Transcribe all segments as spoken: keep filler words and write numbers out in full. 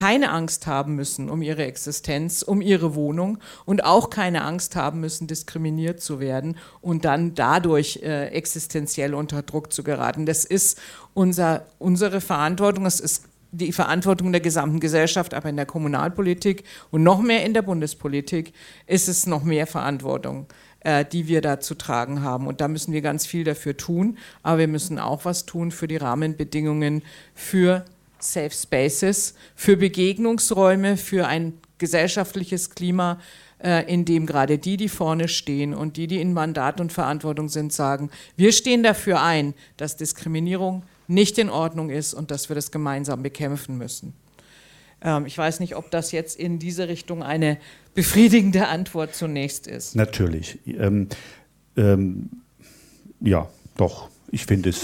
keine Angst haben müssen um ihre Existenz, um ihre Wohnung und auch keine Angst haben müssen, diskriminiert zu werden und dann dadurch äh, existenziell unter Druck zu geraten. Das ist unser, unsere Verantwortung, es ist die Verantwortung der gesamten Gesellschaft, aber in der Kommunalpolitik und noch mehr in der Bundespolitik ist es noch mehr Verantwortung, äh, die wir da zu tragen haben. Und da müssen wir ganz viel dafür tun, aber wir müssen auch was tun für die Rahmenbedingungen für Safe Spaces, für Begegnungsräume, für ein gesellschaftliches Klima, äh, in dem gerade die, die vorne stehen und die, die in Mandat und Verantwortung sind, sagen, wir stehen dafür ein, dass Diskriminierung nicht in Ordnung ist und dass wir das gemeinsam bekämpfen müssen. Ähm, ich weiß nicht, ob das jetzt in diese Richtung eine befriedigende Antwort zunächst ist. Natürlich. Ähm, ähm, ja, doch, ich finde es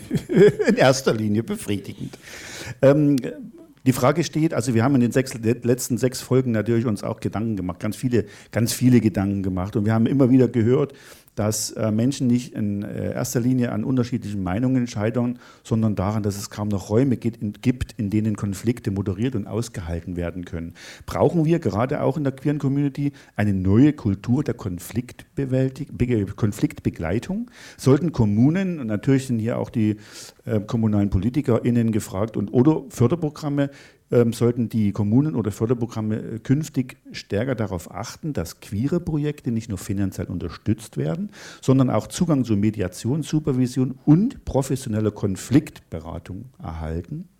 in erster Linie befriedigend. Ähm, die Frage steht, also wir haben in den sechs, letzten sechs Folgen natürlich uns auch Gedanken gemacht, ganz viele, ganz viele Gedanken gemacht und wir haben immer wieder gehört, dass äh, Menschen nicht in äh, erster Linie an unterschiedlichen Meinungen scheitern, sondern daran, dass es kaum noch Räume gibt in, gibt, in denen Konflikte moderiert und ausgehalten werden können. Brauchen wir gerade auch in der queeren Community eine neue Kultur der Konfliktbewältig- Be- Konfliktbegleitung? Sollten Kommunen, und natürlich sind hier auch die äh, kommunalen PolitikerInnen gefragt, und oder Förderprogramme, Ähm, sollten die Kommunen oder Förderprogramme äh, künftig stärker darauf achten, dass queere Projekte nicht nur finanziell unterstützt werden, sondern auch Zugang zu Mediation, Supervision und professioneller Konfliktberatung erhalten?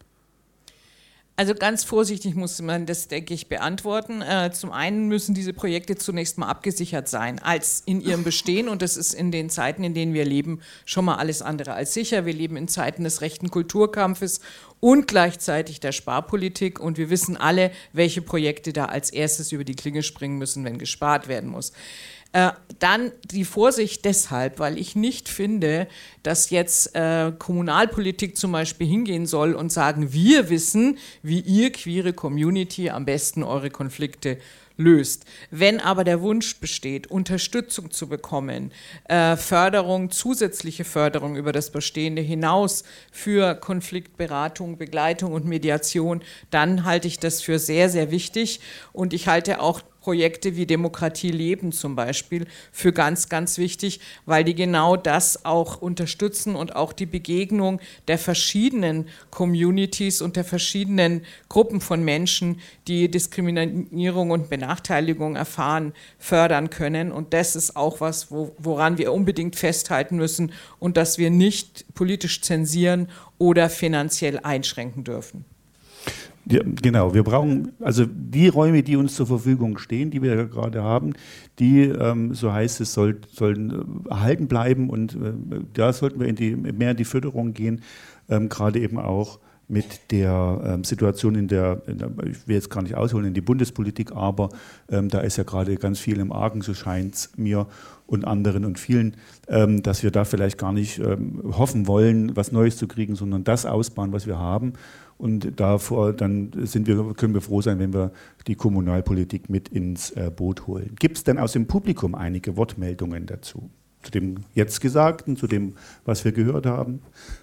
Also ganz vorsichtig muss man das, denke ich, beantworten. Äh, zum einen müssen diese Projekte zunächst mal abgesichert sein als in ihrem Bestehen und das ist in den Zeiten, in denen wir leben, schon mal alles andere als sicher. Wir leben in Zeiten des rechten Kulturkampfes und gleichzeitig der Sparpolitik und wir wissen alle, welche Projekte da als erstes über die Klinge springen müssen, wenn gespart werden muss. Äh, dann die Vorsicht deshalb, weil ich nicht finde, dass jetzt äh, Kommunalpolitik zum Beispiel hingehen soll und sagen, wir wissen, wie ihr queere Community am besten eure Konflikte löst. Wenn aber der Wunsch besteht, Unterstützung zu bekommen, äh, Förderung, zusätzliche Förderung über das Bestehende hinaus für Konfliktberatung, Begleitung und Mediation, dann halte ich das für sehr, sehr wichtig und ich halte auch Projekte wie Demokratie leben zum Beispiel für ganz, ganz wichtig, weil die genau das auch unterstützen und auch die Begegnung der verschiedenen Communities und der verschiedenen Gruppen von Menschen, die Diskriminierung und Benachteiligung erfahren, fördern können. Und das ist auch was, wo, woran wir unbedingt festhalten müssen und das wir nicht politisch zensieren oder finanziell einschränken dürfen. Ja, genau, wir brauchen, also die Räume, die uns zur Verfügung stehen, die wir gerade haben, die, ähm, so heißt es, soll, sollen erhalten bleiben und äh, da sollten wir in die, mehr in die Förderung gehen, ähm, gerade eben auch mit der ähm, Situation in der, in der, ich will jetzt gar nicht ausholen, in die Bundespolitik, aber ähm, da ist ja gerade ganz viel im Argen, so scheint es mir und anderen und vielen, ähm, dass wir da vielleicht gar nicht ähm, hoffen wollen, was Neues zu kriegen, sondern das ausbauen, was wir haben. Und davor dann sind wir, können wir froh sein, wenn wir die Kommunalpolitik mit ins äh, Boot holen. Gibt es denn aus dem Publikum einige Wortmeldungen dazu? Zu dem jetzt Gesagten, zu dem, was wir gehört haben?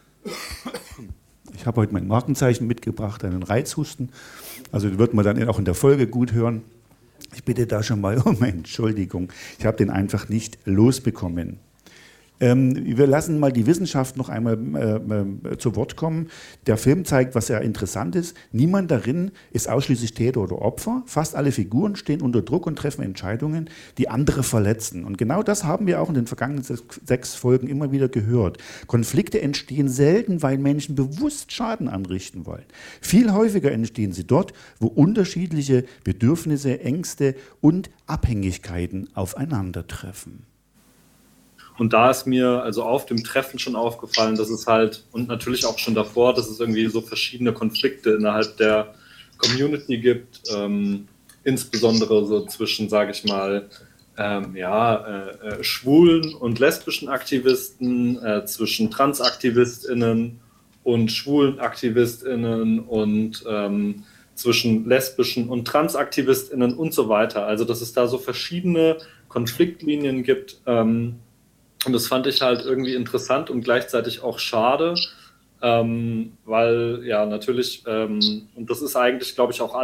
Ich habe heute mein Markenzeichen mitgebracht, einen Reizhusten. Also wird man dann auch in der Folge gut hören. Ich bitte da schon mal um Entschuldigung. Ich habe den einfach nicht losbekommen. Ähm, wir lassen mal die Wissenschaft noch einmal äh, äh, zu Wort kommen. Der Film zeigt, was sehr interessant ist. Niemand darin ist ausschließlich Täter oder Opfer. Fast alle Figuren stehen unter Druck und treffen Entscheidungen, die andere verletzen. Und genau das haben wir auch in den vergangenen sechs, sechs Folgen immer wieder gehört. Konflikte entstehen selten, weil Menschen bewusst Schaden anrichten wollen. Viel häufiger entstehen sie dort, wo unterschiedliche Bedürfnisse, Ängste und Abhängigkeiten aufeinandertreffen. Und da ist mir also auf dem Treffen schon aufgefallen, dass es halt, und natürlich auch schon davor, dass es irgendwie so verschiedene Konflikte innerhalb der Community gibt, ähm, insbesondere so zwischen, sage ich mal, ähm, ja, äh, äh, schwulen und lesbischen Aktivisten, äh, zwischen TransaktivistInnen und schwulen AktivistInnen und ähm, zwischen lesbischen und TransaktivistInnen und so weiter. Also dass es da so verschiedene Konfliktlinien gibt, ähm, und das fand ich halt irgendwie interessant und gleichzeitig auch schade, Ähm, weil ja natürlich, ähm, und das ist eigentlich, glaube ich, auch